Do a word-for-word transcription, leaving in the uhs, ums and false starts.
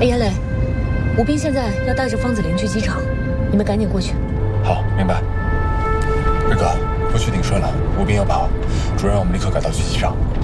哎，严磊，吴斌现在要带着方子林去机场，你们赶紧过去。 好，明白。瑞哥，不去顶顺了，吴斌要跑，主任让我们立刻赶到去机场。